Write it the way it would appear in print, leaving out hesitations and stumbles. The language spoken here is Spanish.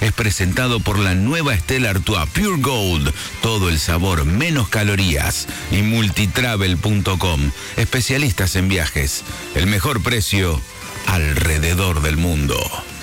es presentado por la nueva Stella Artois Pure Gold. Todo el sabor, menos calorías. Y multitravel.com, especialistas en viajes. El mejor precio alrededor del mundo.